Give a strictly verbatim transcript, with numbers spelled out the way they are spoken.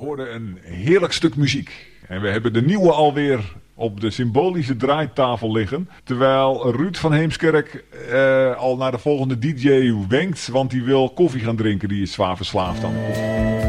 hoorde een heerlijk stuk muziek. En we hebben de nieuwe alweer op de symbolische draaitafel liggen. Terwijl Ruud van Heemskerk uh, al naar de volgende D J wenkt. Want die wil koffie gaan drinken. Die is zwaar verslaafd aan de koffie.